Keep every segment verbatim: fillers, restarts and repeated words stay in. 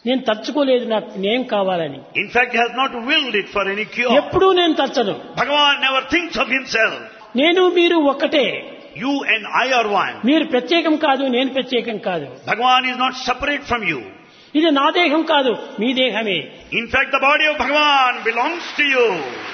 నేను తలుచుకోలేదు నాకు నేను కావాలని. In fact, he has not willed it for any cure. ఎప్పుడూ నేను తలచను. Bhagavan never thinks of himself. నేను మీరు ఒక్కటే. You and I are one. మీరు ప్రత్యేకం కాదు, నేను ప్రత్యేకం కాదు. Bhagavan is not separate from you. ఇది నా దేహం కాదు, మీ దేహమే. In fact, the body of Bhagavan belongs to you.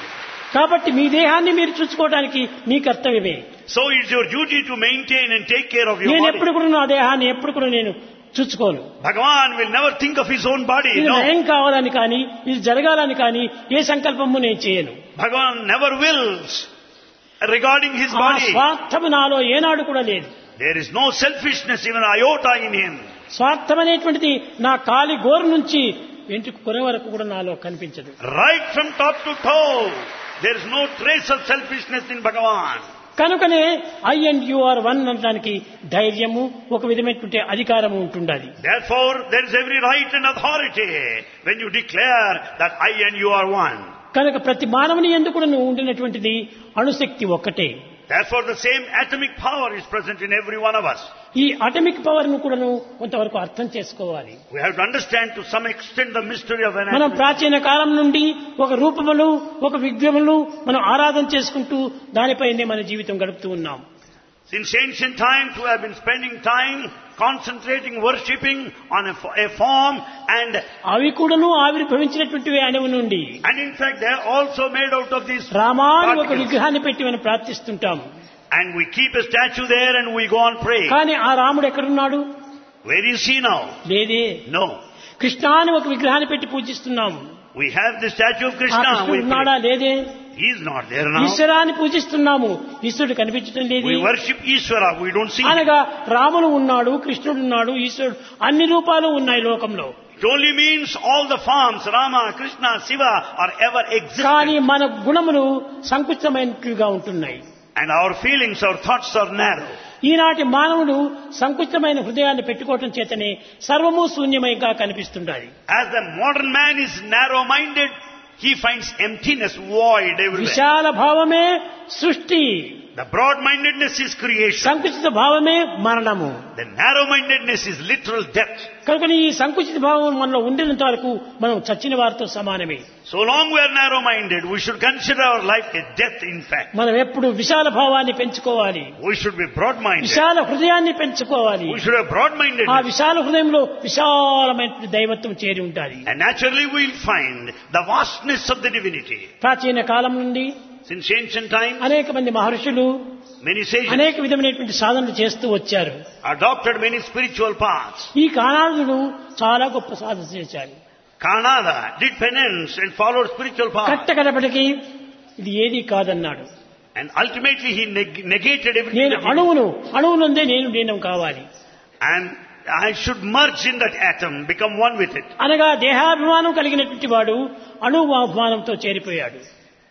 కాబట్టి మీ దేహాన్ని మీరు చూసుకోవడానికి మీ కర్తవ్యమే. So it's your duty to maintain and take care of your నేను body. ఎప్పుడు కూడా నా దేహాన్ని ఎప్పుడు కూడా నేను చూసుకోను. Bhagavan will never think of his own body. ఇది No. నయం కావాలని కానీ ఇది జరగాలని కానీ ఏ సంకల్పము నేను చేయను. Bhagavan never wills regarding his ఆ body. స్వార్థము నాలో ఏనాడు కూడా లేదు. There is no selfishness, even iota in him. స్వార్థం అనేటువంటిది నా కాలి గోరు నుంచి వెంట్రుక కొన వరకు కూడా నాలో కనిపించదు. Right from top to toe, there is no trace of selfishness in Bhagavan. కనుకనే I and you are one అనడానికి ధైర్యము ఒక విధమైనటువంటి అధికారము ఉంటుండాలి. Therefore, there is every right and authority when you declare that I and you are one. కనుక ప్రతి మానవుని యందు కూడా ఉండినటువంటిది అణుశక్తి ఒక్కటే. Therefore, the same atomic power is present in every one of us. ఈ అటమిక్ పవర్ ను కూడా కొంతవరకు అర్థం చేసుకోవాలి. We have to understand to some extent the mystery of an మనం atomic. ప్రాచీన కాలం నుండి ఒక రూపములు ఒక విగ్రహములు మనం ఆరాధన చేసుకుంటూ దానిపైనే మన జీవితం గడుపుతూ ఉన్నాం. Since ancient times, we have been spending time concentrating, worshipping on a, fo- a form, and అవి కూడాను ఆవిర్భవించినటువంటివి అణువు నుండి. and in fact they are also made out of these రామాని ఒక particles. విగ్రహాన్ని పెట్టి మనం ప్రార్థిస్తుంటాం. And we keep a statue there and we go on praying. కానీ ఆ రాముడు ఎక్కడున్నాడు? Where is he now? లేదే. No. కృష్ణ అని ఒక విగ్రహాన్ని పెట్టి పూజిస్తున్నాము. We have the statue of ఆ Krishna. కృష్ణుడు We ఉన్నాడా? pray. లేదే. He is not there now. ఈశ్వరాన్ని పూజిస్తున్నాము, ఈశ్వరుడు కనిపించడం లేదు. We worship Ishvara. We don't see him. అనగా రాముడు ఉన్నాడు, కృష్ణుడు ఉన్నాడు, ఈశ్వరుడు అన్ని రూపాలు ఉన్నాయి లోకంలో. It only means all the forms, Rama, Krishna, Shiva, are ever కానీ existent. మన గుణములు సంకుచితమైనట్టుగా ఉంటున్నాయి. And our feelings, our thoughts are narrow. ఈనాటి మానవుడు సంకుచితమైన హృదయాన్ని పెట్టుకోవటం చేతనే సర్వము శూన్యమైగా కనిపిస్తుండాలి. As the modern man is narrow-minded, he finds emptiness, void everywhere. విశాల భావమే సృష్టి, The broad-mindedness is creation. సంకుచిత భావమే మరణము. The narrow-mindedness is literal death. కనుక ఈ సంకుచిత భావం మనలో ఉండినంత వరకు మనం చచ్చిన వారితో సమానమే. So long we are narrow-minded, we should consider our life a death in fact. మనం ఎప్పుడు విశాల భావాన్ని పెంచుకోవాలి, We should be broad-minded. విశాల హృదయాన్ని పెంచుకోవాలి. We should have ఆ broad-mindedness. విశాల హృదయంలో విశాలమైన దైవత్వం చేరి ఉంటాది. And naturally we will find the vastness of the divinity. ప్రాచీన కాలం నుండి Since ancient times, అనేక మంది మహర్షులు many sages అనేక విధమైనటువంటి సాధనలు చేస్తూ వచ్చారు. adopted many spiritual paths. ఈ కానాదుడు చాలా గొప్ప సాధన చేశారు. Kanada did penance and followed spiritual paths. కట్టకడపటికి ఇది ఏది కాదన్నాడు. And ultimately he neg- negated everything. నేను that he did. అణువును అణువునందే నేను లీనం కావాలి And I should merge in that atom, become one with it. అనగా దేహాభిమానం కలిగినటువంటి వాడు అణువు అభిమానంతో చేరిపోయాడు.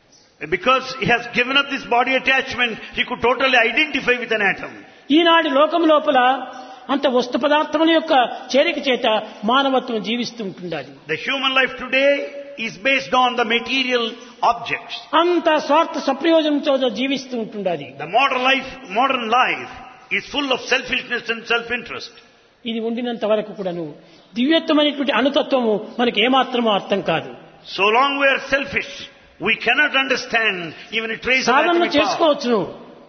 Because he has given up this body attachment, he could totally identify with an atom. ఈనాటి లోకం లోపల అంత వస్తు పదార్థముల యొక్క చేరిక చేత మానవత్వం జీవిస్తూ ఉంటుండాలి. The human life today is based on the material objects. అంత స్వార్థ సప్రయోజనంతో జీవిస్తూ ఉంటుండాలి. The modern life, modern life is full of selfishness and self-interest. ఇది ఉండినంత వరకు కూడాను దివ్యత్వమైనటువంటి అణుతత్వము మనకి ఏమాత్రమూ అర్థం కాదు. So long we are selfish, we cannot understand even a trace of Sadhana atomic power. చేసుకోవచ్చును,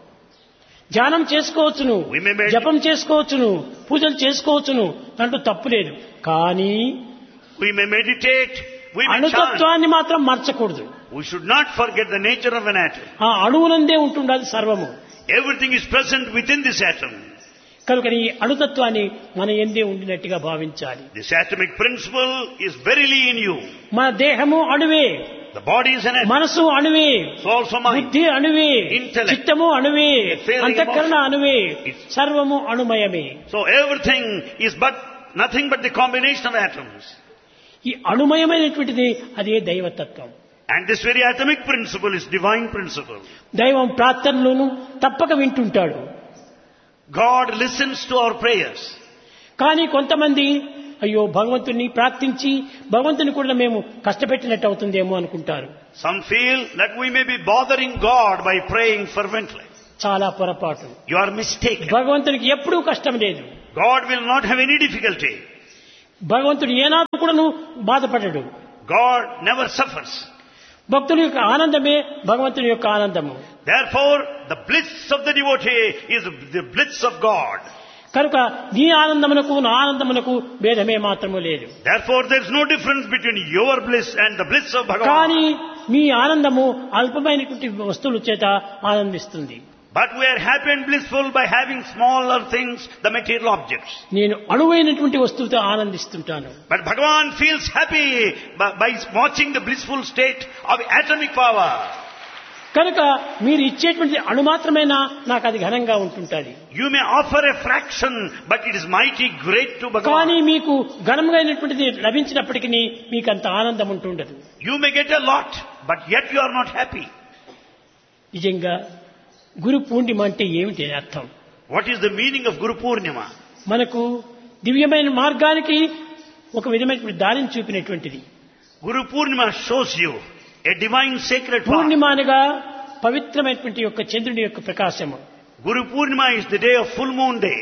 ధ్యానం చేసుకోవచ్చును, We may medit- జపం చేసుకోవచ్చును, పూజలు చేసుకోవచ్చును, దాంట్లో తప్పు లేదు. కానీ We may meditate, we may chant. అణుతత్వాన్ని మాత్రం మర్చకూడదు. We should not forget the nature of an atom. ఆ అణువునందే ఉంటుండాలి సర్వము. Everything is present within this atom. కనుక ఈ అణుతత్వాన్ని మన ఎందే ఉండినట్టుగా భావించాలి. This atomic principle is verily in you. మన దేహము అణువే, The body is an atom. మనసు అణువే, So also mind. బుద్ధి అణువే, Intellect. చిత్తము అణువే, Feeling, అంతఃకరణ emotion. అణువే, It's- సర్వము అణుమయమే. So everything is but nothing but the combination of atoms. ఈ అణుమయమైనటువంటిది అదే దైవతత్వం. And this very atomic principle is divine principle. దైవం ప్రార్థనలోను తప్పక వింటుంటాడు. God listens to our prayers. కానీ కొంతమంది అయ్యో భగవంతుని ప్రార్థించి భగవంతుని కూడా మేము కష్టపెట్టినట్టు అవుతుందేమో అనుకుంటారు. Some feel that we may be bothering God by praying fervently. చాలా పొరపాటు. You are mistaken. భగవంతునికి ఎప్పుడూ కష్టం లేదు. God will not have any difficulty. భగవంతుడు ఏనాడు కూడాను బాధపడడు. God never suffers. భక్తుల యొక్క ఆనందమే భగవంతుని యొక్క ఆనందము. Therefore, the bliss of the devotee is the bliss of God. కనుక నీ ఆనందమునకు నా ఆనందమునకు భేదమే మాత్రము లేదు. Therefore, there is no difference between your bliss and the bliss of కానీ Bhagavan. మీ ఆనందము అల్పమైనటువంటి వస్తువుల చేత ఆనందిస్తుంది. But we are happy and blissful by having smaller things, the material objects. నేను అణువైనటువంటి వస్తువుతో ఆనందిస్తుంటాను. But Bhagavan feels happy by, by watching the blissful state of atomic power. కనుక మీరు ఇచ్చేటువంటి అణు మాత్రమేనా నాకు అది ఘనంగా ఉంటుంటుంది. You may offer a fraction, but it is mighty great to కానీ Bhagavan. మీకు ఘనమైనటువంటిది లభించినప్పటికీ మీకు అంత ఆనందం ఉంటుండదు. You may get a lot, but yet you are not happy. నిజంగా గురు పూర్ణిమ అంటే ఏమిటి అర్థం? What is the meaning of Guru Purnima? మనకు దివ్యమైన మార్గానికి ఒక విధమైన దారిని చూపినటువంటిది. Guru Purnima shows you a divine sacred path. పూర్ణిమ అనగా పవిత్రమైనటువంటి యొక్క చంద్రుని యొక్క ప్రకాశము. Guru Purnima is the day of full moon day.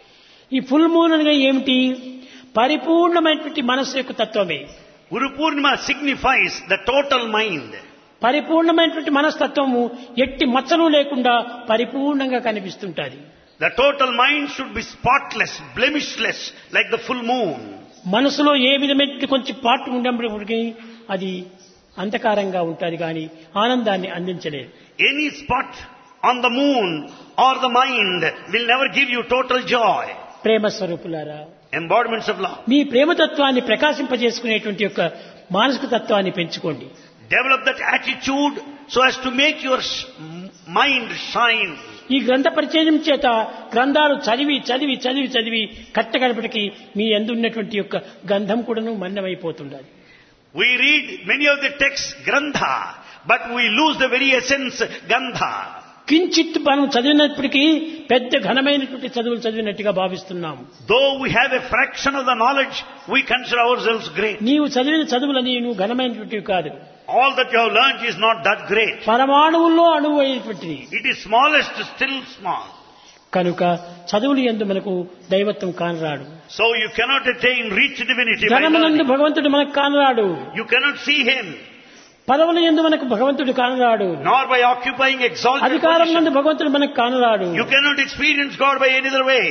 ఈ ఫుల్ మూన్ అనగా ఏమిటి? పరిపూర్ణమైనటువంటి మనస్సు యొక్క తత్వమే. Guru Purnima signifies the total mind. పరిపూర్ణమైనటువంటి మనస్తత్వము ఎట్టి మచ్చలు లేకుండా పరిపూర్ణంగా కనిపిస్తుంటది. The total mind should be spotless, blemishless, like the full moon. మనసులో ఏ విధమైన కొంచెం పాటు ఉన్నప్పటికీ అది అంధకారంగా ఉంటుంది కానీ ఆనందాన్ని అందించలేదు. Any spot on the moon or the mind will never give you total joy. ప్రేమ స్వరూపులారా, Embodiments of love. మీ ప్రేమతత్వాన్ని ప్రకాశింపజేసుకునేటువంటి యొక్క మానసిక తత్వాన్ని పెంచుకోండి. Develop that attitude so as to make your sh- mind shine. ఈ గ్రంథ పరిచయం చేత గ్రంథాలు చదివి చదివి చదివి చదివి కట్టగడపటికి మీ యందు ఉన్నటువంటి యొక్క గంధం కూడాను మన్నమైపోతుండాలి. We read many of the texts, Grantha, but we lose the very essence, Gandha. కించిత్ మనం చదివినప్పటికీ పెద్ద ఘనమైనటువంటి చదువులు చదివినట్టుగా భావిస్తున్నాము. Though we have a fraction of the knowledge, we consider ourselves great. నీవు చదివిన చదువులని నువ్వు ఘనమైనటువంటివి కాదు. All that you have learnt is not that great. పరమాణువుల్లో అణువు అయినటువంటిది. It is smallest, still small. కనుక చదువులు యందు మనకు దైవత్వం కానరాడు. So you cannot attain rich divinity by ధనమునందు learning. భగవంతుడు మనకు కానరాడు. You cannot see him, పదవుల యందు మనకు భగవంతుడు కానరాడు. nor by occupying exalted అధికారం నందు position. భగవంతుడు మనకు కానరాడు. You cannot experience God by any other way.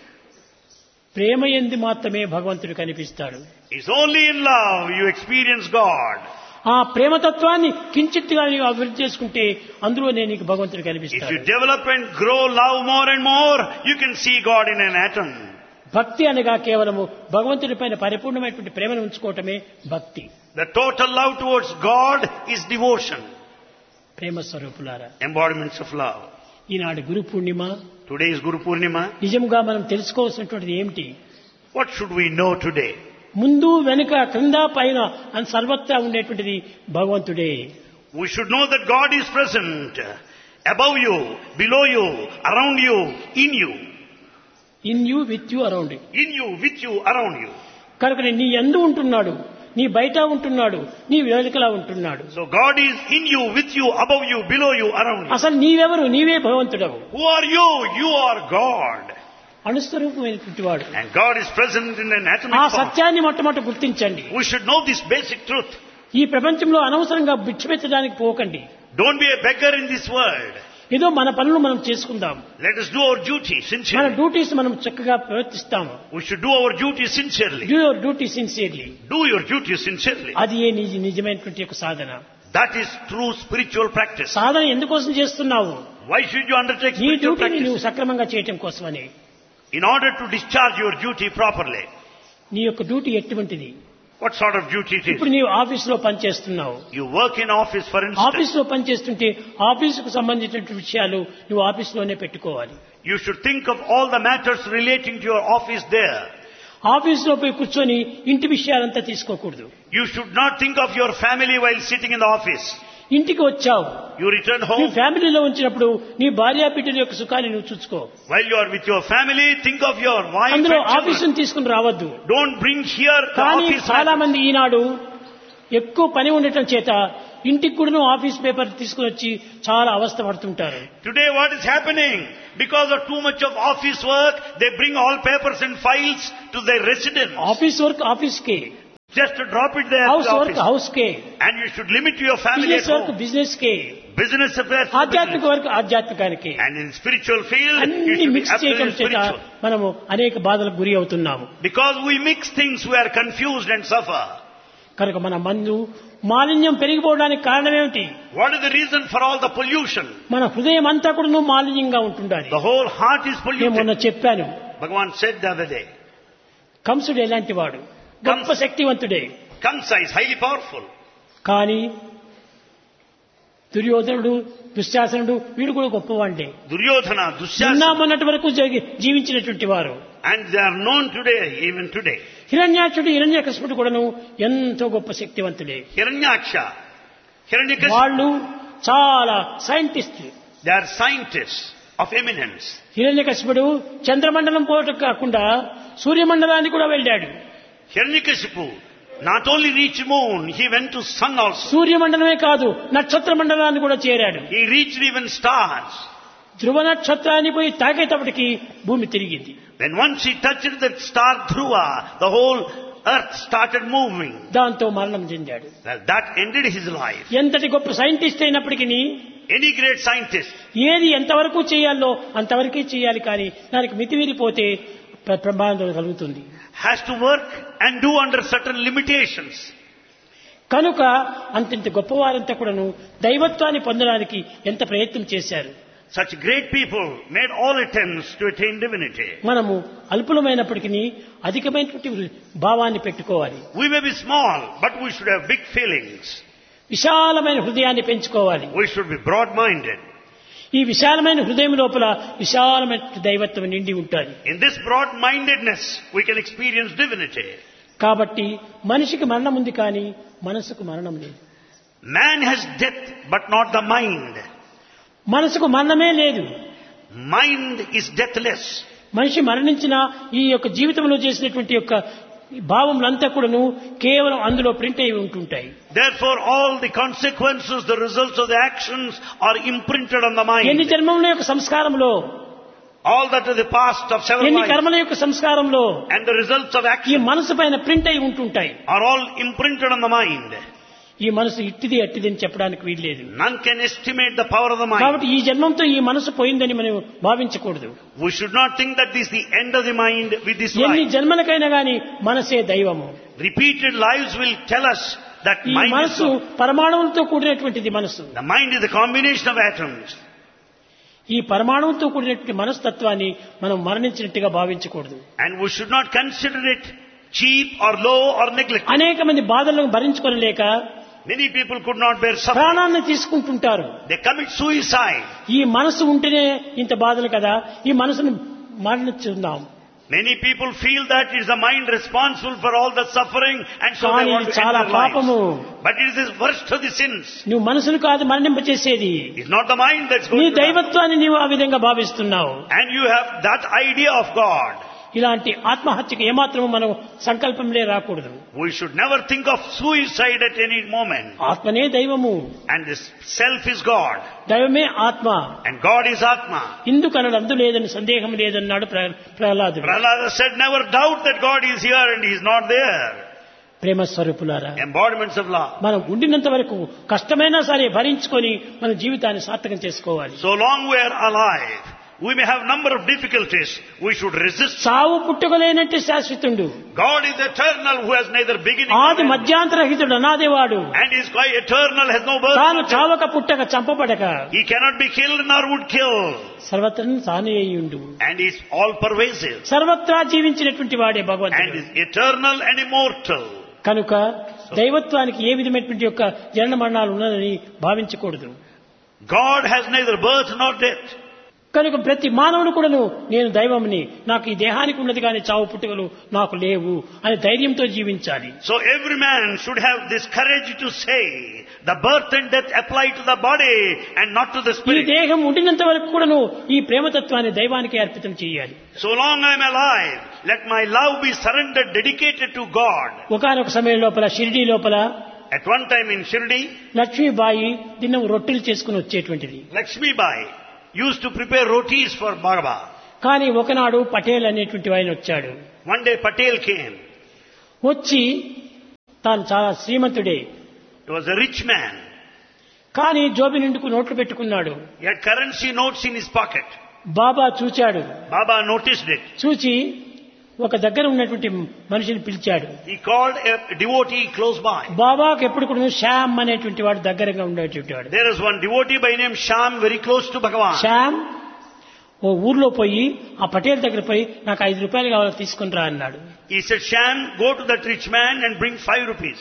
ప్రేమ యందు మాత్రమే భగవంతుడు కనిపిస్తాడు. It's only in love you experience God. ఆ ప్రేమతత్వాన్ని కించిత్తుగా నీవు అభివృద్ధి చేసుకుంటే అందులోనే నీకు భగవంతుడు If you కనిపిస్తాడు. develop and grow love more and more, you can see God in an atom. భక్తి అనగా కేవలము భగవంతుడి పైన పరిపూర్ణమైనటువంటి ప్రేమను ఉంచుకోవటమే భక్తి. The total love towards God is devotion, ప్రేమ స్వరూపులారా, embodiments of love. Eenadu Guru Purnima. Today is Guru Purnima. నిజముగా మనం తెలుసుకోవాల్సినటువంటిది ఏమిటి? What should we know today? ముందు వెనుక క్రింద పైన అని సర్వత్రా ఉండేటువంటిది భగవంతుడే. We should know that God is present above you, below you, around you, in you. In you with you around you. In you, with you, around you. కనుక నీ యందు ఉంటున్నాడు, నీ బయట ఉంటున్నాడు, నీ వెనుకలా ఉంటున్నాడు. So God is in you, with you, above you, below you, around you. అసలు నీవెవరు? నీవే భగవంతుడవు. Who are you? You are God. అణుస్వరూపమైనటువంటి వాడు. And God is present in an atomic ఆ form. సత్యాన్ని మొట్టమొదట గుర్తించండి. We should know this basic truth. ఈ ప్రపంచంలో అనవసరంగా బిచ్చిపెత్తడానికి పోకండి. Don't be a beggar in this world. ఏదో మన పనులు మనం చేసుకుందాం. Let us do our duty మన sincerely. డ్యూటీస్ మనం చక్కగా ప్రవర్తిస్తాము. We should do our duty sincerely. Do your duty sincerely. Do your duty sincerely. అది ఏ నిజ నిజమైనటువంటి యొక్క సాధన. That is true spiritual practice. సాధన ఎందుకోసం చేస్తున్నావు? Why should you undertake నీ spiritual డ్యూటీని నువ్వు practice? సక్రమంగా చేయటం కోసమని. In order to discharge your duty properly. నీ యొక్క డ్యూటీ ఎటువంటిది? What sort of duty it ఇప్పుడు is? నీవు ఆఫీసులో పనిచేస్తున్నావు. You work in office, for instance. ఆఫీసులో పనిచేస్తుంటే ఆఫీసుకు సంబంధించిన విషయాలు నువ్వు ఆఫీసులోనే పెట్టుకోవాలి. You should think of all the matters relating to your office there. ఆఫీసులో పోయి కూర్చొని ఇంటి విషయాలంతా తీసుకోకూడదు. You should not think of your family while sitting in the office. ఇంటికి వచ్చావు, You return నీ home. ఫ్యామిలీలో ఉంచినప్పుడు నీ భార్యా బిడ్డల యొక్క సుఖాన్ని నువ్వు చూసుకో. While you are with your family, think of your wife and అందులో children. ఆఫీసును తీసుకుని రావద్దు. Don't bring here the కానీ office చాలా matters. మంది ఈనాడు ఎక్కువ పని ఉండటం చేత ఇంటికి కూడా ఆఫీస్ పేపర్ తీసుకుని వచ్చి చాలా అవస్థ పడుతుంటారు. Today what is happening? Because of too much of office work, they bring all papers and files to their residence. Office work ఆఫీస్కే, Just to drop it there at house the work office. House K, And you should limit your family at business work home. Business K, Business affairs to ఆధ్యాత్మిక business. Work ఆధ్యాత్మికానికి, And in spiritual field, you అన్ని should be mix చేయడం absolutely చేత spiritual. మనము అనేక బాధలకు గురి అవుతున్నాము. Because we mix things, we are confused and suffer. కనుక మన మందు మాలిన్యం పెరిగిపోవడానికి కారణం ఏమిటి? What is the reason for all the pollution? మన హృదయం అంతా కూడా మాలిన్యంగా ఉంటుండాలి. The whole heart is నేను మొన్న polluted. చెప్పాను, Bhagavan said the other day, కంసుడు ఎలాంటి వాడు? గొప్ప శక్తివంతుడే. Kamsa is highly powerful. కానీ దుర్యోధనుడు దుశ్శాసనుడు వీడు కూడా గొప్పవాళ్లే. Duryodhana, నిన్న Dusyasana, మొన్నటి వరకు జగి- జీవించినటువంటి వారు. and they are known today, even today. హిరణ్యాక్షుడు హిరణ్యకశిపుడు కూడాను ఎంతో గొప్ప శక్తివంతుడే. Hiranyaksha, Hiranyakashipu, వాళ్ళు చాలా scientist. they are scientists of eminence. హిరణ్యకశిపుడు చంద్రమండలం పోవటం కాకుండా సూర్యమండలానికి కూడా వెళ్ళాడు. Hiranyakashipu not only reached moon, he went to sun also. సూర్యమండలమే కాదు నక్షత్ర మండలాన్ని కూడా చేరాడు. He reached even stars. ధ్రువ నక్షత్రాన్ని పోయి తాకేటప్పటికి భూమి తిరిగింది. When once he touched that star Dhruva, the whole earth started moving. దాంతో మరణం చెందాడు. Well, that ended his life. ఎంతటి గొప్ప సైంటిస్ట్ అయినప్పటికీ Any great scientist ఏది ఎంతవరకు చేయాలో అంతవరకే చేయాలి, కానీ దానికి మితిమీరిపోతే ప్ర- ప్రమాదం కలుగుతుంది. has to work and do under certain limitations. కనుక అంతంత గొప్పవారంతా కూడాను దైవత్వాన్ని పొందడానికి ఎంత ప్రయత్నం చేశారు. Such great people made all attempts to attain divinity. మనము అల్పులమైనప్పటికీ అధికమైనటువంటి భావాన్ని పెట్టుకోవాలి. We may be small, but we should have big feelings. విశాలమైన హృదయాన్ని పెంచుకోవాలి. We should be broad-minded. ఈ విశాలమైన హృదయం లోపల విశాలమైన దైవత్వం నిండి ఉంటుంది. In this broad-mindedness, we can experience divinity. కాబట్టి మనిషికి మరణం ఉంది, కానీ మనసుకు మరణం లేదు. Man has death, but not the mind. మనసుకు మరణమే లేదు. Mind is deathless. మనిషి మరణించిన ఈ యొక్క జీవితంలో చేసినటువంటి యొక్క భావములంతా కూడాను కేవలం అందులో ప్రింట్ అయి ఉంటుంటాయి. Therefore, all the consequences, the results of the actions are imprinted on the ఎన్ని mind. జన్మల యొక్క సంస్కారంలో, All that is the past of several ఎన్ని lives కర్మల యొక్క సంస్కారంలో and the results of ఈ action మనసు పైన ప్రింట్ అయి ఉంటుంటాయి. are all imprinted on the mind. ఈ మనసు ఇట్టిది అట్టిది అని చెప్పడానికి వీల్లేదు. None can estimate the power of the mind. కాబట్టి ఈ జన్మంతో ఈ మనసు పోయిందని మనం భావించకూడదు. We should not think that this is the end of the mind with this ఎన్ని life. జన్మలకైనా గాని మనసే దైవము. Repeated lives will tell us that ఈ mind is మనసు God. పరమాణువులతో కూడినటువంటిది మనసు. The mind is a combination of atoms. ఈ పరమాణువుతో కూడినటువంటి మనస్తత్వాన్ని మనం మరణించినట్టుగా భావించకూడదు. And we should not consider it cheap or low or neglected. అనేక మంది బాధలను భరించుకోలేక Many people could not bear suffering. ప్రాణాన్ని తీసుకుంటుంటారు. They commit suicide. ఈ మనసు ఉంటేనే ఇంత బాధలు కదా, ఈ మనసును మరణించున్నాం. Many people feel that it is the mind responsible for all the suffering and so కానీ they want ఇది to end చాలా their lives. పాపము. But it is the worst of the sins. నువ్వు మనసును కాదు మరణింపచేసేది, It's not the mind that's నీ going to die. దైవత్వాన్ని నీవు ఆ విధంగా భావిస్తున్నావు. And you have that idea of God. ఇలాంటి ఆత్మహత్యకు ఏమాత్రము మనం సంకల్పంలే రాకూడదు. We should never think of suicide at any moment. ఆత్మనే దైవము, And this self is God. దైవమే ఆత్మ. And God is Atma. ఇందుకనడు అందు లేదని సందేహం లేదన్నాడు ప్ర- ప్రహ్లాదుడు. Prahlada said, never doubt that God is here and He is not there. ప్రేమ స్వరూపులారా, Embodiments of love. మనం ఉండినంత వరకు కష్టమైనా సరే భరించుకొని మన జీవితాన్ని సార్థకం చేసుకోవాలి. So long we are alive, we may have number of difficulties. We should resist. సావు పుట్టుకలేనట్టు శాశ్వతుడు, God is eternal who has neither beginning ఆది nor end. మధ్యాంతరహితుడు, అనాదివాడు. And He is quite eternal, has no birth. తాను చావక పుట్టక చంపబడక He cannot be killed nor would kill. సర్వత్రం తానే అయ్యుండు. And He is all pervasive. సర్వత్రా జీవించినటువంటి వాడే And భగవంతుడు. is eternal and immortal. కనుక దైవత్వానికి ఏ విధమైనటువంటి యొక్క జనన మరణాలు ఉన్నదని భావించకూడదు. God has neither birth nor death. కనుక ప్రతి మానవుడు కూడాను నేను దైవంని, నాకు ఈ దేహానికి ఉన్నది కానీ చావు పుట్టుకలు నాకు లేవు అని ధైర్యంతో జీవించాలి. So every man should have this courage to say, the birth and death apply to the body and not to the ఈ spirit. దేహం ఉండినంత వరకు కూడాను ఈ ప్రేమతత్వాన్ని దైవానికి అర్పితం చేయాలి. So long I am alive, let my love be surrendered, dedicated to God. ఒకానొక సమయం లోపల షిరిడీ లోపల At one time in Shirdi, Lakshmibai దినం రొట్టెలు చేసుకుని వచ్చేటువంటిది. Lakshmi Bai used to prepare rotis for Baba. కానీ ఒకనాడు పటేల్ అనేటువంటి ఆయన వచ్చాడు. One day Patel came. వచ్చి తాను చాలా శ్రీమంతుడే. He was a rich man. కానీ జోబి నిండుకు నోట్లు పెట్టుకున్నాడు. He had currency notes in his pocket. బాబా చూచాడు. Baba noticed it. చూచి ఒక దగ్గర ఉన్నటువంటి మనిషిని పిలిచాడు. He called a devotee close by. బాబాకి ఎప్పుడు కూడా శ్యామ్ అనేటువంటి వాడు దగ్గరగా ఉండేటువంటి వాడు. There is one devotee by name Shyam very close to Bhagavan. Shyam ఓ ఊర్లో పోయి ఆ పటేల్ దగ్గర పోయి నాకు ఐదు రూపాయలు కావాలో తీసుకుని రా అన్నాడు. He said, Shyam, go to that rich man and bring five rupees.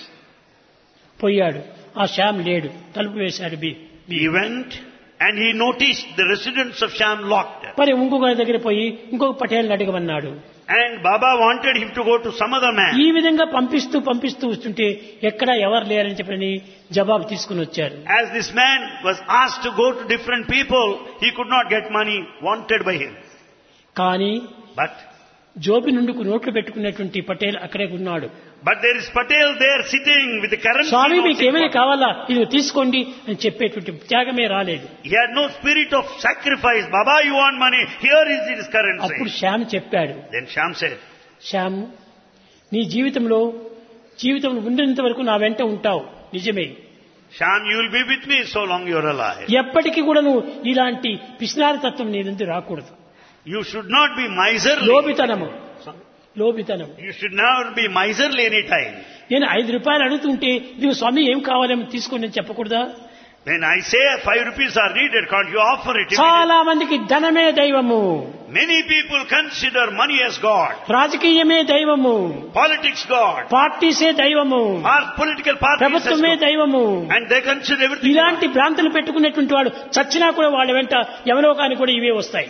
పోయాడు. ఆ శ్యామ్ లేడు. తలుపు వేశాడు. B He went and he noticed the residence of Shyam locked. మరి ఇంకొక దగ్గర పోయి ఇంకొక పటేల్ని అడగమన్నాడు. And Baba wanted him to go to some other man. ఈ విధంగా పంపిస్తూ పంపిస్తూ వస్తుంటే ఎక్కడ ఎవరు లేరని చెప్పని జవాబు తీసుకుని వచ్చారు. As this man was asked to go to different people, he could not get money wanted by him. కానీ But జోబి నుండుకు నోట్లు పెట్టుకున్నటువంటి పటేల్ అక్కడే ఉన్నాడు. but there is Patel there sitting with the currency. Swamy notes మీకు in ఏమైనా pocket. కావాలా ఇది తీసుకోండి అని చెప్పేటువంటి త్యాగమే రాలేదు. He had no spirit of sacrifice. Baba, you want money? Here is his currency. అప్పుడు శ్యామ్ చెప్పాడు. Then Shyam said, శ్యామ్ నీ జీవితంలో జీవితంలో ఉన్నంత వరకు నా వెంట ఉంటావు నిజమే. Shyam, you will be with me so long you are alive. ఎప్పటికీ కూడా నువ్వు ఇలాంటి పిసినారి తత్వం నీ నుండి రాకూడదు. You should not be miserly. లోబితనము లోబితనం. You should never be miserly any time. నేను ఐదు రూపాయలు అడుగుతుంటే ఇది స్వామి ఏం కావాలేమో తీసుకోండి అని చెప్పకూడదా? When I say five rupees are needed, can't you offer it? చాలా మందికి ధనమే దైవము. Many people consider money as God. రాజకీయమే దైవము. Politics God. పార్టీసే దైవము. Our political parties as ప్రభుత్వమే God. దైవము. And they consider everything ఇలాంటి God. భ్రాంతులు పెట్టుకునేటువంటి వాడు చచ్చినా కూడా వాళ్ళ వెంట ఎవరో కానీ కూడా ఇవే వస్తాయి.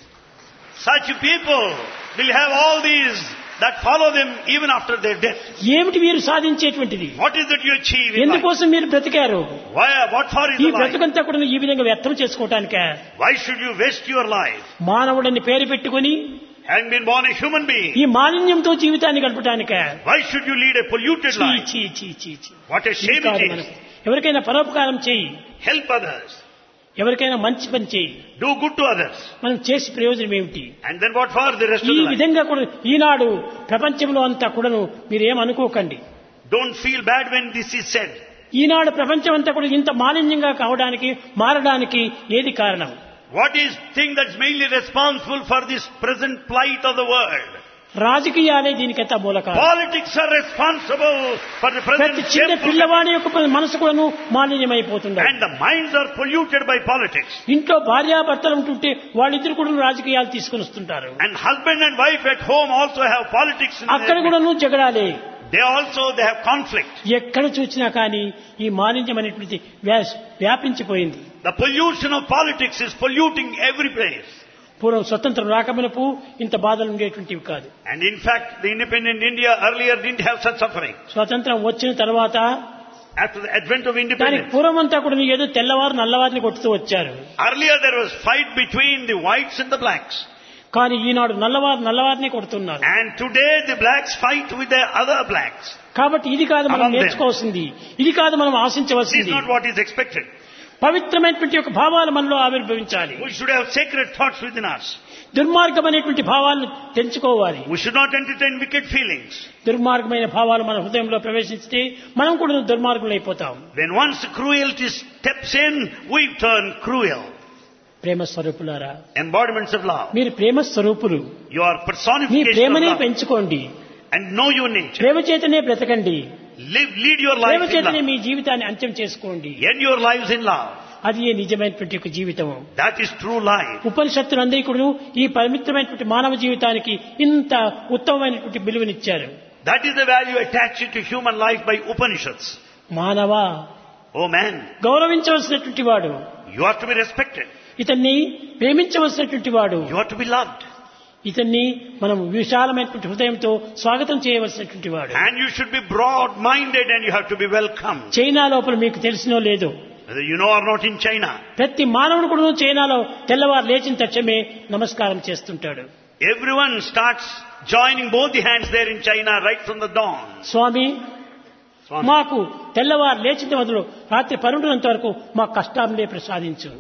Such people will have all these that follow them even after their death. ఏమిటి మీరు సాధించేటువంటిది? What is that you achieve in life? ఎందుకోసం మీరు బ్రతికారు? Why, what for is ఈ the life? బ్రతుకంతా కూడా ఈ విధంగా వ్యర్థం చేసుకోవటానికే. Why should you waste your life? మానవుడని పేరు పెట్టుకుని Having been born a human being, ఈ మాలిన్యంతో జీవితాన్ని గడపటానికే. why should you lead a polluted చీ, life? చీ, చీ, చీ, చీ. What a ఇది shame కాదు it మనకు. is. ఎవరికైనా పరోపకారం చేయి. Help others. ఎవరికైనా మంచి పని చేయి. Do good to others. మనం చేసి ప్రయోజనం ఏమిటి? And then what for the rest ఈ of the life? విధంగా కూడా ఈనాడు ప్రపంచంలో అంతా కూడాను మీరేం అనుకోకండి. Don't feel bad when this is said. ఈనాడు ప్రపంచం అంతా కూడా ఇంత మాలిన్యంగా కావడానికి మారడానికి ఏది కారణం? What is thing that's mainly responsible for this present plight of the world? రాజకీయాలే దీనికంతా మూల కారణం. Politics are responsible for the present ప్రతి చిన్న shameful- పిల్లవాడి యొక్క మనసు కూడాను మాలిన్యమైపోతుంది. And the minds are polluted by politics. ఇంట్లో భార్యాభర్తలు ఉంటుంటే వాళ్ళిద్దరు కూడా రాజకీయాలు తీసుకుని వస్తుంటారు. And husband and wife at home also have politics in అక్కడ their కూడాను జగడాలే. They also they have conflict. ఎక్కడ చూసినా కానీ ఈ మాలిన్యం అనేటువంటి వ్యా- వ్యాపించిపోయింది. The pollution of politics is polluting every place. పూర్వం స్వతంత్రం రాకమునపు ఇంత బాధలు ఉండేటువంటివి కాదు. And in fact, the independent India earlier didn't have such suffering. స్వతంత్రం వచ్చిన తర్వాత After the advent of దానికి independence, పూర్వం అంతా కూడా ఏదో తెల్లవారు నల్లవారిని కొట్టుతూ వచ్చారు. earlier there was fight between the whites and the blacks. కానీ ఈనాడు నల్లవారు నల్లవారిని కొడుతున్నారు. And today the blacks fight with the other blacks. కాబట్టి ఇది కాదు మనం Among them. నేర్చుకోవాల్సింది, ఇది కాదు మనం This is ఆశించవలసింది. not what is expected. పవిత్రమైనటువంటి యొక్క భావాలు మనలో ఆవిర్భవించాలి. We should have sacred thoughts within us. దుర్మార్గమైనటువంటి భావాలను తెంచుకోవాలి. We should not entertain wicked feelings. దుర్మార్గమైన భావాలు మన హృదయంలో ప్రవేశిస్తే మనం కూడా దుర్మార్గులైపోతాం. When once cruelty steps in, we turn cruel. ప్రేమ స్వరూపులారా, Embodiments of love. మీరు ప్రేమ స్వరూపులు. You are me personification of ప్రేమనే love. పెంచుకోండి. And know your nature. ప్రేమ చేతనే బ్రతకండి. Live, lead your Prema life in చేతనే love. మీ జీవితాన్ని అంత్యం చేసుకోండి. End your lives in love. అది ఏ నిజమైనటువంటి ఒక జీవితము. That is true life. ఉపనిషత్తులందరికీ కూడా ఈ పవిత్రమైనటువంటి మానవ జీవితానికి ఇంత ఉత్తమమైనటువంటి విలువనిచ్చారు. That is the value attached to human life by Upanishads. మానవ, Oh man, గౌరవించవలసినటువంటి వాడు, you are to be respected. ఇతన్ని ప్రేమించవలసినటువంటి వాడు, You are to be loved. ఇతన్ని మనం విశాలమైనటువంటి హృదయంతో స్వాగతం చేయవలసినటువంటి వాడు. And you should be broad-minded and you have to be welcomed. China లోపల మీకు తెలిసినో లేదో, Whether you know or not, in China, ప్రతి మానవుడు కూడా చైనాలో తెల్లవారు లేచిన తక్షణమే నమస్కారం చేస్తుంటాడు. everyone starts joining both the hands there in China right from the dawn. Swamy, Swami, మాకు తెల్లవారు లేచిన మొదలు రాత్రి పన్నెండునంత వరకు మా కష్టాలనే ప్రసాదించు.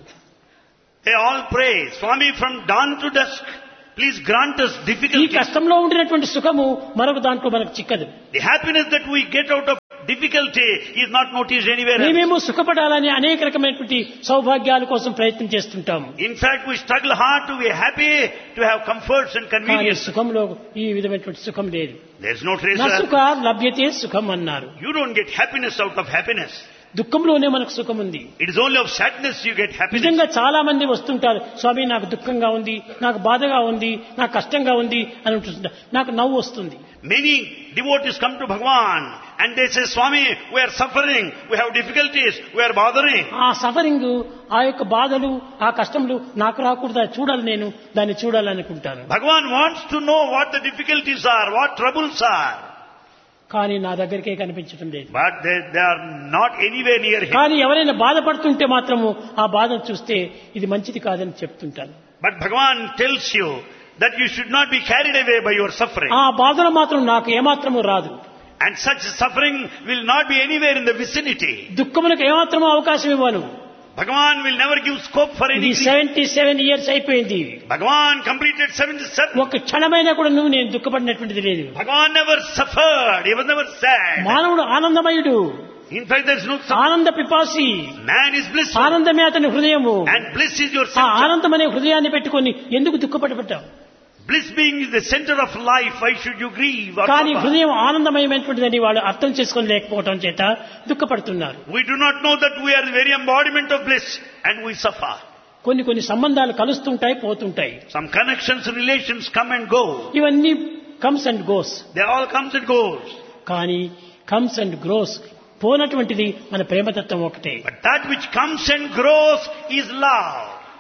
they all pray, Swami, from dawn to dusk, please grant us ఈ difficulties. కష్టంలో ఉండినటువంటి సుఖము మరొక దాంట్లో మనకు చిక్కదు. The happiness that we get out of difficulty is not noticed anywhere else. మేమేమో సుఖపడాలని అనేక రకమైనటువంటి సౌభాగ్యాల కోసం ప్రయత్నం చేస్తుంటాము. In fact, we struggle hard to be happy, to have comforts and కానీ convenience. సుఖంలో ఈ విధమైనటువంటి సుఖం లేదు. There's no trace నా of సుఖ లభ్యతే సుఖం అన్నారు. You don't get happiness out of happiness. దుఃఖంలోనే మనకు సుఖం ఉంది. It is only of sadness you get happiness. నిజంగా చాలా మంది వస్తుంటారు, స్వామి నాకు దుఃఖంగా ఉంది, నాకు బాధగా ఉంది, నాకు కష్టంగా ఉంది అని అంటుంటారు. నాకు నవ్వు వస్తుంది. Many devotees come to Bhagavan and they say, Swami, we are suffering, we have difficulties, we are bothering. ఆ సఫరింగ్, ఆ యొక్క బాధలు, ఆ కష్టములు నాకు రాకూడదా, చూడాలి, నేను దాన్ని చూడాలనుకుంటాను. Bhagavan wants to know what the difficulties are, what troubles are. కానీ నా దగ్గరికే కనిపించడం లేదు. But they, they are not anywhere near him. కానీ ఎవరైనా బాధపడుతుంటే మాత్రము ఆ బాధను చూస్తే ఇది మంచిది కాదని చెప్తుంటాను. But Bhagavan tells you that you should not be carried away by your suffering. ఆ బాధలు మాత్రం నాకు ఏమాత్రము రాదు. And such suffering will not be anywhere in the vicinity. దుఃఖములకు ఏమాత్రము అవకాశం ఇవ్వను. Bhagavan will never give scope for any. Seventy seven years అయిపోయింది. Bhagavan completed seventy-seven. ఒక క్షణమైనా కూడా నువ్వు నేను దుఃఖపడినటువంటిది లేదు. Bhagavan never suffered. He was never sad. మానవుడు ఆనందమయుడు. In fact, there is no suffering. ఆనంద పిపాసి. Man is blissful. ఆనందమే అతని హృదయము. And bliss is your ఆ center. ఆనందం అనే హృదయాన్ని పెట్టుకొని ఎందుకు దుఃఖపడబట్టావు? Bliss being the center of life, why should you grieve? or కానీ suffer? హృదయం ఆనందమయమైనటువంటిదని వాళ్ళు అర్థం చేసుకొని లేకపోవడం చేత దుఃఖపడుతున్నారు. We do not know that we are the very embodiment of bliss and we suffer. కొన్ని కొన్ని సంబంధాలు కలుస్తుంటాయి, పోతుంటాయి. Some connections, relations come and go. ఇవన్నీ comes and goes. They all comes and goes. కానీ కమ్స్ అండ్ గ్రోస్ పోనటువంటిది మన ప్రేమతత్వం ఒకటే. But that which comes and grows is love.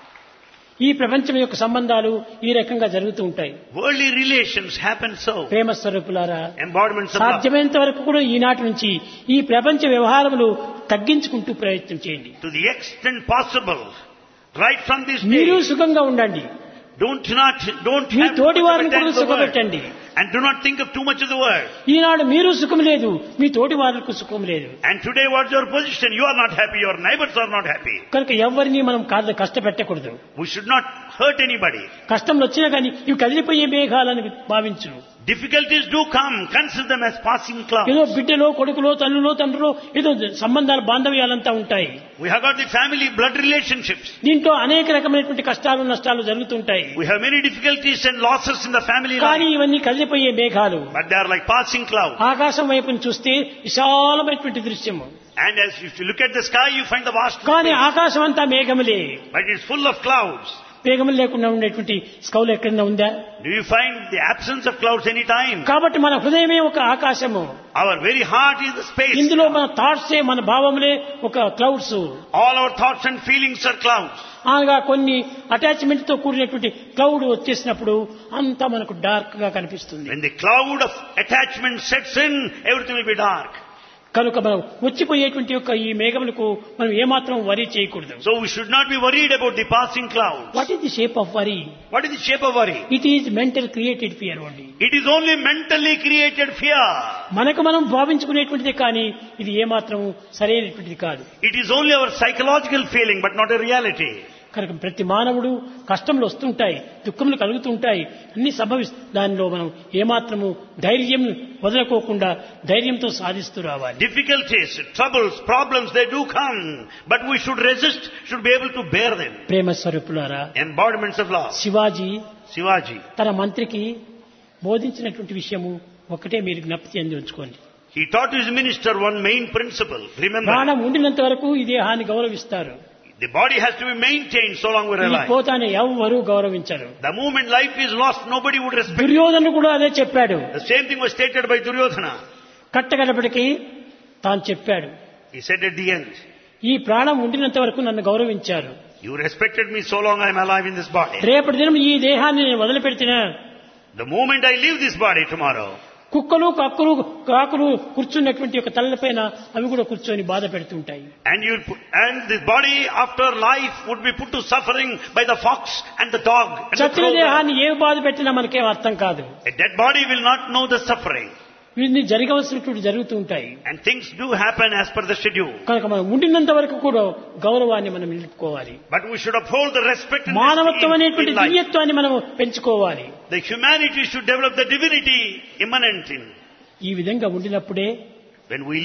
ఈ ప్రపంచం యొక్క సంబంధాలు ఈ రకంగా జరుగుతూ ఉంటాయి. Worldly relations happen so. ప్రేమ స్వరూపులారా, Embodiments of love. సాధ్యమైనంత వరకు కూడా ఈనాటి నుంచి ఈ ప్రపంచ వ్యవహారములు తగ్గించుకుంటూ ప్రయత్నం చేయండి. To the extent possible, right from this మీరు day, సుఖంగా ఉండండి. don't not, don't me have తోటి too much వారిని of కూడా attention to the world. సుఖపెట్టండి. And do not think of too much of the world. ఈనాడు మీరు సుఖం లేదు, మీ తోటి వారికి సుఖం లేదు. And today what's your position? You are not happy, your neighbors are not happy. కనుక ఎవరిని మనం కాదు కష్టపెట్టకూడదు. We should not hurt anybody. కష్టంలో వచ్చినా కానీ ఇవి కదిలిపోయే మేఘాలని భావించు. Difficulties do come, consider them as passing clouds. ఏదో బిడ్డలో, కొడుకులో, తల్లులో, తండ్రిలో ఏదో సంబంధాలు, బాంధవ్యాలంతా ఉంటాయి. We have got the family blood relationships. దీంట్లో అనేక రకమైనటువంటి కష్టాలు, నష్టాలు జరుగుతుంటాయి. We have many difficulties and losses in the family కానీ life. ఇవన్నీ కదిలిపోయే మేఘాలు. But they are like passing clouds. ఆకాశం వైపును చూస్తే విశాలమైనటువంటి దృశ్యము. And as if you look at the sky, you find the vast కానీ space. ఆకాశం అంతా మేఘములే. But it's full of clouds. మేఘములు లేకుండా ఉండేటువంటి స్కౌలు ఎక్కడైనా ఉందా? Do you find the absence of clouds any time? కాబట్టి మన హృదయమే ఒక ఆకాశము. Our very heart is the space. ఇందులో మన థాట్సే, మన భావములే ఒక clouds. All our thoughts and feelings are clouds. అనగా కొన్ని అటాచ్మెంట్ తో కూడినటువంటి క్లౌడ్ వచ్చేసినప్పుడు అంతా మనకు డార్క్ గా కనిపిస్తుంది. When the cloud of attachment sets in, everything will be dark. కనుక మనం వచ్చిపోయేటువంటి యొక్క ఈ మేఘములకు మనం ఏమాత్రం వరీ చేయకూడదు. So we should not be worried about the passing clouds. What is the shape of worry? What is the shape of worry? It is mental created fear only. It is only mentally created fear. మనకు మనం భావించుకునేటువంటిది కానీ ఇది ఏమాత్రం సరైనటువంటిది కాదు. It is only our psychological feeling, but not a reality. కనుక ప్రతి మానవుడు కష్టములు వస్తుంటాయి, దుఃఖములు కలుగుతుంటాయి, అన్ని సంభవిస్తు దానిలో మనం ఏమాత్రము ధైర్యం వదలకోకుండా ధైర్యంతో సాధిస్తూ రావాలి. Difficulties, troubles, problems, they do come, but we should resist, should be able to bear them. ప్రేమ స్వరూపులారా, Embodiments of love. Shivaji Shivaji, తన మంత్రికి బోధించినటువంటి విషయము ఒకటే మీరు జ్ఞప్తి చెంది ఉంచుకోండి. he taught his minister one main principle. Remember, ప్రాణం ఉండినంత వరకు ఈ దేహాన్ని గౌరవిస్తారు. the body has to be maintained so long we're ఈ alive. పోతాన్ని ఎవరు గౌరవించరు. The moment life is lost, nobody would respect. దుర్యోధను కూడా అదే చెప్పాడు. The same thing was stated by Duryodhana. కట్టగడపటికి తాను చెప్పాడు, He said at the end, ఈ ప్రాణం ఉండినంత వరకు నన్ను గౌరవించారు. you respected me so long I am alive in this body. రేపటి దినం ఈ దేహాన్ని నేను వదిలిపెడితేనా The moment I leave this body tomorrow, కుక్కలు, కక్కులు, కాకులు కూర్చున్నటువంటి ఒక తలపైన అవి కూడా కూర్చొని బాధ పెడుతుంటాయి. and you put, and this body after life would be put to suffering by the fox and the dog and the చచ్చిన crow. దేహాన్ని ఏ బాధ పెట్టినా మనకేం అర్థం కాదు. A dead body will not know the suffering, వీటిని జరగవలసినటువంటి జరుగుతూ ఉంటాయి. and things do happen as per the schedule. కనుక మనం ఉండినంత వరకు కూడా గౌరవాన్ని మనం నిలుపుకోవాలి. But we should uphold the respect and మానవత్వం esteem అనేటువంటి in life. దివ్యత్వాన్ని మనం పెంచుకోవాలి. The humanity should develop the divinity immanent in. ఈ విధంగా ఉండినప్పుడే When we lead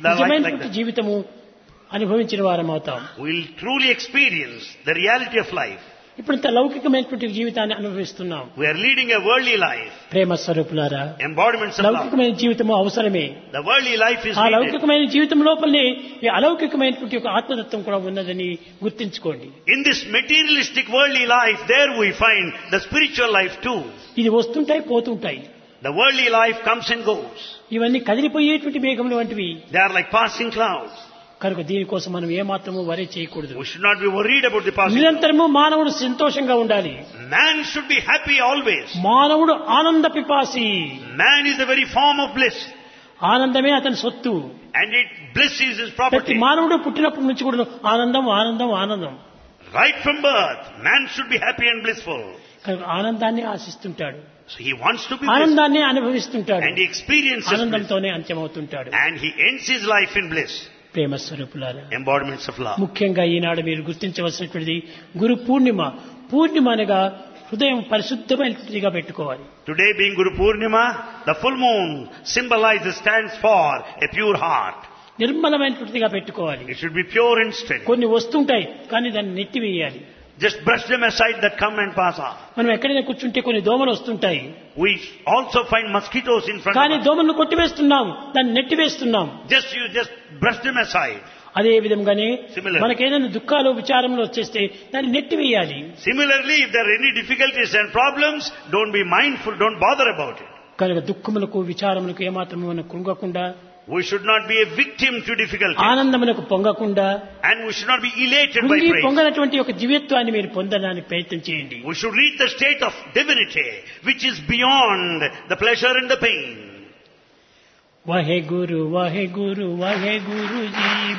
the life like నిజమైనటువంటి that. జీవితము అనుభవించిన వారం అవుతాం. We'll truly experience the reality of life. ఇప్పుడు ఇంత లౌకికమైనటువంటి జీవితాన్ని అనుభవిస్తున్నాం. We are leading a worldly life, ప్రేమ స్వరూపులారా, embodiments of love. లౌకికమైన జీవితము అవసరమే. The worldly life is ఆ needed. లౌకికమైన జీవితం లోపలనే ఈ అలౌకికమైనటువంటి ఒక ఆత్మతత్వం కూడా ఉన్నదని గుర్తించుకోండి. In this materialistic worldly life, there we find the spiritual life too. ఇది వస్తుంటాయి పోతుంటాయి. The worldly life comes and goes. ఇవన్నీ కదిలిపోయేటువంటి మేఘములు వంటివి. They are like passing clouds. కనుక దీనికోసం మనం ఏమాత్రము వరి చేయకూడదు. We should not be worried about the passing clouds. నిరంతరము మానవుడు సంతోషంగా ఉండాలి. Man should be happy always. మానవుడు ఆనంద పిపాసి. Man is the very form of bliss. ఆనందమే అతని సొత్తు. And it, bliss is his ప్రతి property. మానవుడు పుట్టినప్పటి నుంచి కూడా ఆనందం ఆనందం ఆనందం. Right from birth, man should be happy and blissful. కనుక ఆనందాన్ని ఆశిస్తుంటాడు. So he wants to be blissful. ఆనందాన్ని అనుభవిస్తుంటాడు. And he experiences bliss. ఆనందంతోనే అంత్యమవుతుంటాడు. And he ends his life in bliss. ప్రేమ స్వరూపులారా, Embodiments of love. ముఖ్యంగా ఈనాడు మీరు గుర్తించవలసినటువంటిది గురు పూర్ణిమ. పూర్ణిమ అనగా హృదయం పరిశుద్ధమైనటువంటిదిగా పెట్టుకోవాలి. Today being Guru Purnima, the full moon symbolizes, stands for a pure heart. నిర్మలమైనటువంటిదిగా పెట్టుకోవాలి. It should be pure and steady. కొన్ని వస్తుంటాయి కానీ దాన్ని నెట్టివేయాలి. Just brush them aside that come and pass on. మనం ఎక్కడైనా కూర్చుంటే కొన్ని దోమలు వస్తుంటాయి. We also find mosquitoes in front కానీ of us. దోమలను కొట్టివేస్తున్నాం, దాన్ని నెట్టివేస్తున్నాం. Just you just brush them aside. అదే విధంగానే Similarly. మనకేదైనా దుఃఖాలు విచారములు వచ్చేస్తే దాన్ని నెట్టివేయాలి. Similarly, if there are any difficulties and problems, don't be mindful, don't bother about it. కనుక దుఃఖములకు విచారములకు ఏమాత్రము మనం కృంగకుండా, We should not be a victim to difficulty. ఆనందములకు పొంగకుండా, And we should not be elated by కృంగి praise. పొంగనటువంటి ఒక దివ్యత్వాన్ని మీరు పొందడానికి ప్రయత్నం చేయండి. We should reach the state of divinity, which is beyond the pleasure and the pain. వాహే Guru వాహే Guru వాహే Guru G